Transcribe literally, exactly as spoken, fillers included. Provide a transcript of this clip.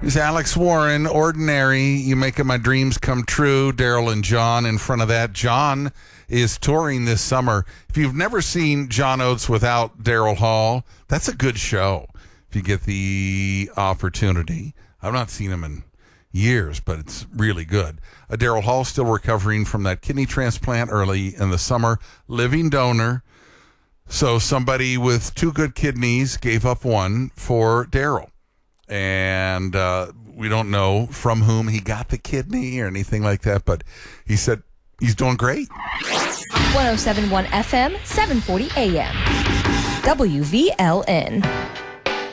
Here's Alex Warren, Ordinary. You making my dreams come true. Daryl and John in front of that. John is touring this summer. If you've never seen John Oates without Daryl Hall, that's a good show if you get the opportunity. I've not seen him in years, but it's really good. Uh, Daryl Hall still recovering from that kidney transplant early in the summer. Living donor. So somebody with two good kidneys gave up one for Daryl. And uh, we don't know from whom he got the kidney or anything like that, but he said he's doing great. one oh seven point one F M, seven forty A M. W V L N.